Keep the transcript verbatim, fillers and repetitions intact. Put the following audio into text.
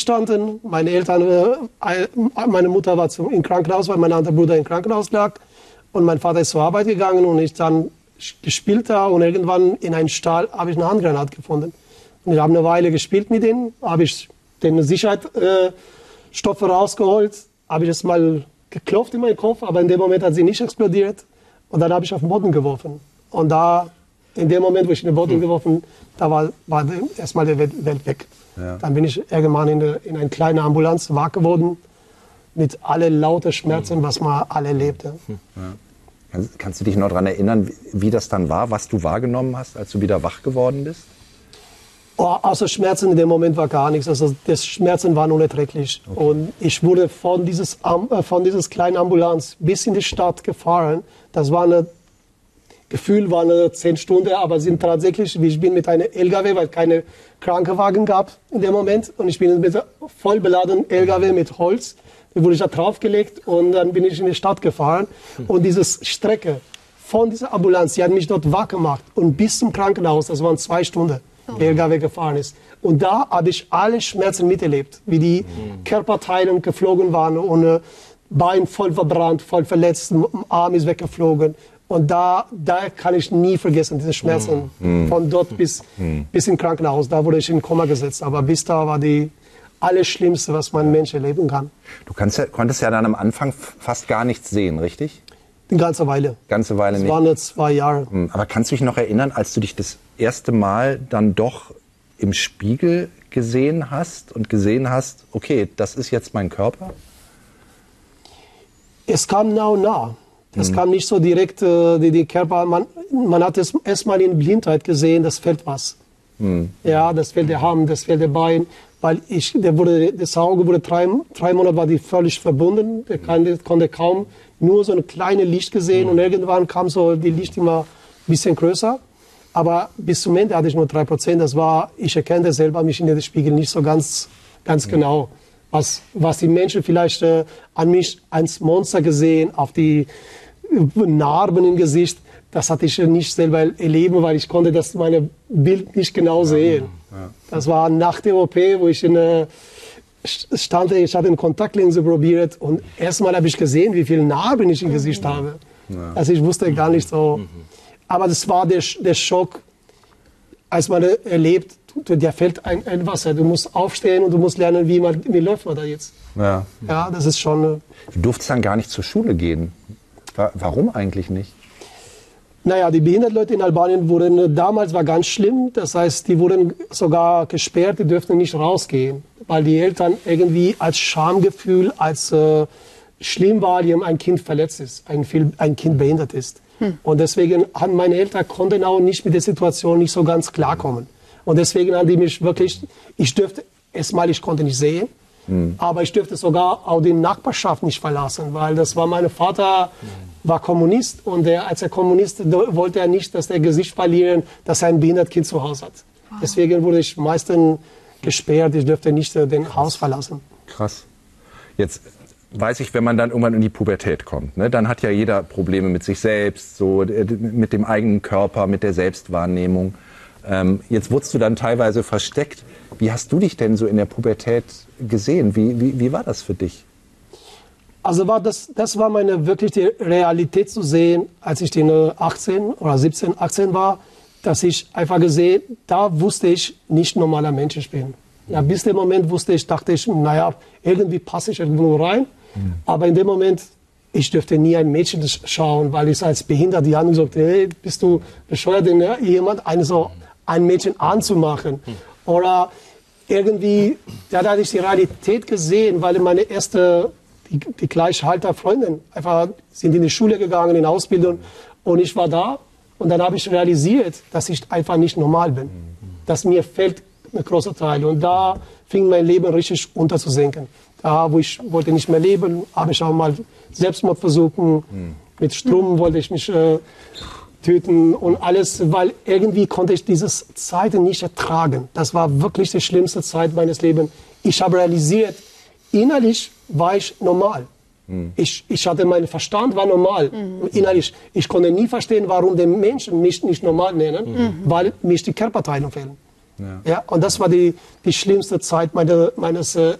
aufgestanden. Meine Eltern, äh, meine Mutter war zum, im Krankenhaus, weil mein anderer Bruder im Krankenhaus lag. Und mein Vater ist zur Arbeit gegangen und ich dann gespielt da. Und irgendwann in einem Stall habe ich eine Handgranate gefunden. Und ich habe eine Weile gespielt mit denen, habe ich den Sicherheitsstoffe äh, rausgeholt, habe ich es mal geklopft in meinen Kopf, aber in dem Moment hat sie nicht explodiert. Und dann habe ich auf den Boden geworfen. Und da, in dem Moment, wo ich in den Boden hm. geworfen, da war, war erstmal die Welt, Welt weg. Ja. Dann bin ich irgendwann in, eine, in eine kleine Ambulanz wach geworden, mit allen lauten Schmerzen, was man alle erlebte. Ja. Kannst, kannst du dich noch daran erinnern, wie, wie das dann war, was du wahrgenommen hast, als du wieder wach geworden bist? Oh, außer Schmerzen in dem Moment war gar nichts. Also das Schmerzen waren unerträglich. Okay. Und ich wurde von dieses, äh, von dieses kleinen Ambulanz bis in die Stadt gefahren. Das war eine Gefühl, war eine zehn Stunden, aber sind tatsächlich, wie ich bin mit einem L K W, weil es keine Krankenwagen gab in dem Moment. Und ich bin mit einem voll beladenen L K W mit Holz, da wurde ich da draufgelegt und dann bin ich in die Stadt gefahren. Und diese Strecke von dieser Ambulanz, die hat mich dort wach gemacht und bis zum Krankenhaus, das waren zwei Stunden. Der L K W gefahren ist. Und da habe ich alle Schmerzen miterlebt, wie die mhm. Körperteile geflogen waren und äh, Bein voll verbrannt, voll verletzt, Arm ist weggeflogen. Und da, da kann ich nie vergessen, diese Schmerzen mhm. von dort bis, mhm. bis ins Krankenhaus. Da wurde ich in Koma gesetzt. Aber bis da war die alles Schlimmste, was man Mensch erleben kann. Du kannst ja, konntest ja dann am Anfang fast gar nichts sehen, richtig? Eine ganze Weile. Ganze Weile das nicht. Das waren jetzt zwei Jahre. Aber kannst du dich noch erinnern, als du dich das erste Mal dann doch im Spiegel gesehen hast und gesehen hast, okay, das ist jetzt mein Körper? Es kam nah und nah. Es mhm. kam nicht so direkt, äh, die, die Körper, man, man hat es erstmal in Blindheit gesehen, das fehlt was. Mhm. Ja, das fehlt der Arm, das fehlt der Bein. Weil ich, der wurde, das Auge wurde drei, drei Monate war die völlig verbunden. Der konnte, konnte kaum nur so ein kleines Licht gesehen. Mhm. Und irgendwann kam so die Licht immer ein bisschen größer. Aber bis zum Ende hatte ich nur drei Prozent. Das war, ich erkannte selber mich in den Spiegel nicht so ganz, ganz mhm. genau. Was, was die Menschen vielleicht äh, an mich als Monster gesehen, auf die Narben im Gesicht, das hatte ich nicht selber erleben, weil ich konnte das meine Bild nicht genau sehen. Ja, ja. Das war nach der O P, wo ich in, äh, stand, ich hatte eine Kontaktlinse probiert und erstmal habe ich gesehen, wie viele Narben ich im Gesicht habe. Ja. Also ich wusste gar nicht so. Mhm. Aber das war der, der Schock, als man erlebt, dir fällt ein, ein Wasser. Du musst aufstehen und du musst lernen, wie, man, wie läuft man da jetzt. Ja. Ja, das ist schon... Äh, du durftest dann gar nicht zur Schule gehen. Warum eigentlich nicht? Naja, die behinderten Leute in Albanien wurden, damals war ganz schlimm, das heißt, die wurden sogar gesperrt, die dürften nicht rausgehen, weil die Eltern irgendwie als Schamgefühl, als äh, schlimm war, wenn ein Kind verletzt ist, ein, ein Kind behindert ist. Hm. Und deswegen haben meine Eltern konnten auch nicht mit der Situation nicht so ganz klarkommen. Und deswegen haben die mich wirklich, ich dürfte, erstmal, ich konnte nicht sehen, hm. aber ich dürfte sogar auch die Nachbarschaft nicht verlassen, weil das war mein Vater, hm. war Kommunist und der, als er Kommunist wollte er nicht, dass der Gesicht verlieren, dass er ein behindertes Kind zu Hause hat. Wow. Deswegen wurde ich meistens gesperrt, ich dürfte nicht äh, den Haus verlassen. Krass. Jetzt weiß ich, wenn man dann irgendwann in die Pubertät kommt, ne, dann hat ja jeder Probleme mit sich selbst, so mit dem eigenen Körper, mit der Selbstwahrnehmung. Ähm, jetzt wurdest du dann teilweise versteckt. Wie hast du dich denn so in der Pubertät gesehen? Wie, wie, wie war das für dich? Also war das, das war meine wirkliche Realität zu sehen, als ich den achtzehn oder siebzehn, achtzehn war, dass ich einfach gesehen, da wusste ich, nicht normaler Mensch ich bin. Ja, bis dem Moment wusste ich, dachte ich, naja, irgendwie passe ich irgendwo rein. Mhm. Aber in dem Moment, ich dürfte nie ein Mädchen schauen, weil ich als Behindert, die haben gesagt, hey, bist du bescheuert, denn, ja, jemand eine so ein Mädchen anzumachen? Mhm. Oder irgendwie, ja, da hatte ich die Realität gesehen, weil meine erste Die, die Gleichhalter-Freundin einfach sind in die Schule gegangen, in Ausbildung. Und ich war da und dann habe ich realisiert, dass ich einfach nicht normal bin. Dass mir fehlt ein großer Teil. Und da fing mein Leben richtig unterzusinken. Da, wo ich wollte nicht mehr leben, habe ich auch mal Selbstmord versucht. Mit Strom wollte ich mich äh, töten und alles, weil irgendwie konnte ich diese Zeit nicht ertragen. Das war wirklich die schlimmste Zeit meines Lebens. Ich habe realisiert, innerlich war ich normal. Mhm. Ich, ich hatte meinen Verstand, war normal. Mhm. Innerlich. Ich konnte nie verstehen, warum die Menschen mich nicht normal nennen, mhm. weil mich die Körperteile fehlen. Ja. Ja, und das war die, die schlimmste Zeit meine, meines äh,